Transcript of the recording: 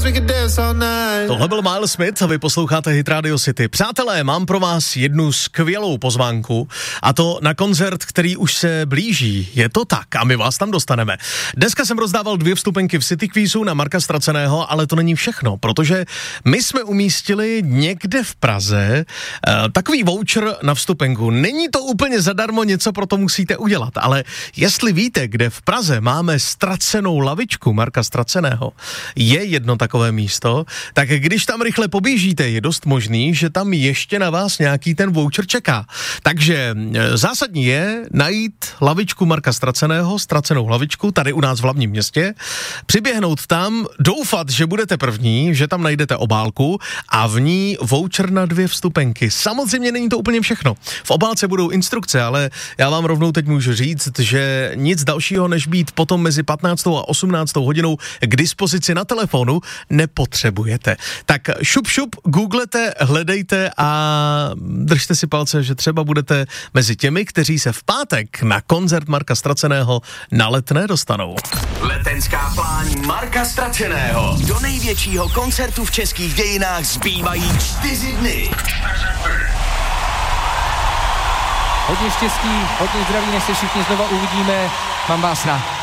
Tohle byl Miles Smith a vy posloucháte Hit Radio City. Přátelé, mám pro vás jednu skvělou pozvánku a to na koncert, který už se blíží. Je to tak a my vás tam dostaneme. Dneska jsem rozdával 2 vstupenky v City Quizu na Marka Ztraceného, ale to není všechno, protože my jsme umístili někde v Praze takový voucher na vstupenku. Není to úplně zadarmo, něco pro to musíte udělat, ale jestli víte, kde v Praze máme ztracenou lavičku Marka Ztraceného, je jedno takové místo, tak když tam rychle poběžíte, je dost možný, že tam ještě na vás nějaký ten voucher čeká. Takže zásadní je najít lavičku Marka Ztraceného, ztracenou lavičku, tady u nás v hlavním městě, přiběhnout tam, doufat, že budete první, že tam najdete obálku a v ní voucher na 2 vstupenky. Samozřejmě není to úplně všechno. V obálce budou instrukce, ale já vám rovnou teď můžu říct, že nic dalšího, než být potom mezi 15. a 18. hodinou k dispozici na telefonu nepotřebujete. Tak šup, googlete, hledejte a držte si palce, že třeba budete mezi těmi, kteří se v pátek na koncert Marka Ztraceného na Letné dostanou. Letenská pláň Marka Ztraceného. Do největšího koncertu v českých dějinách zbývají 4 dny. Hodně štěstí, hodně zdraví, než se všichni znova uvidíme. Mám vás rád.